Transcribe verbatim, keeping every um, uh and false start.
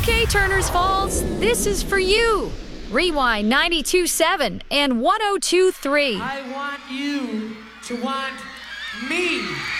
Okay, Turners Falls, this is for you. Rewind ninety-two point seven and one oh two point three. I want you to want me.